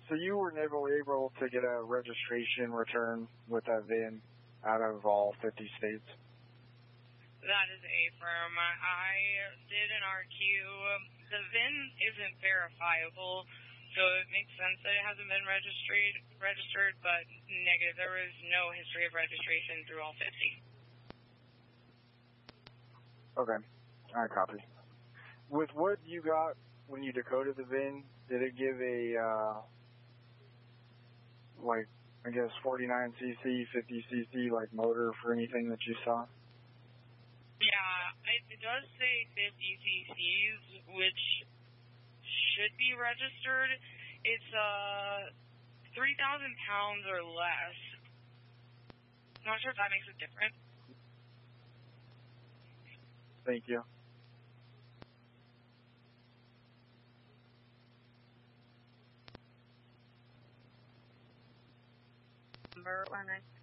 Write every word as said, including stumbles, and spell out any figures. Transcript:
So you were never able to get a registration return with that V I N out of all fifty states? That is a firm. I did an R Q. The V I N isn't verifiable, so it makes sense that it hasn't been registered, registered, but negative. There was no history of registration through all fifty. Okay. I copy. With what you got when you decoded the V I N, did it give a, uh, like, I guess forty-nine C C, fifty C C, like, motor for anything that you saw? Yeah, it does say fifty C Cs, which should be registered. It's uh three thousand pounds or less. Not sure if that makes a difference. Thank you. Number one nine